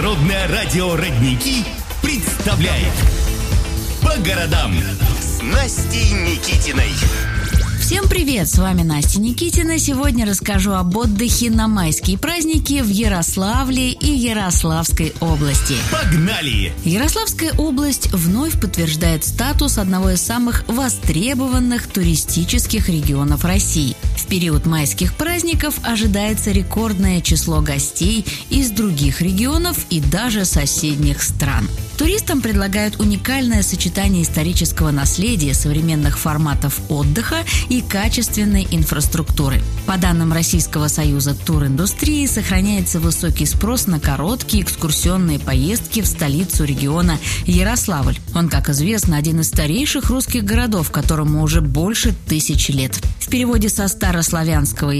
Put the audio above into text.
Народное радио «Родники» представляет «По городам» с Настей Никитиной. Всем привет, с вами Настя Никитина. Сегодня расскажу об отдыхе на майские праздники в Ярославле и Ярославской области. Погнали! Ярославская область вновь подтверждает статус одного из самых востребованных туристических регионов России. В период майских праздников ожидается рекордное число гостей из других регионов и даже соседних стран. Туристам предлагают уникальное сочетание исторического наследия, современных форматов отдыха и качественной инфраструктуры. По данным Российского союза туриндустрии, сохраняется высокий спрос на короткие экскурсионные поездки в столицу региона Ярославль. Он, как известно, один из старейших русских городов, которому уже больше 1000 лет. В переводе со старославянского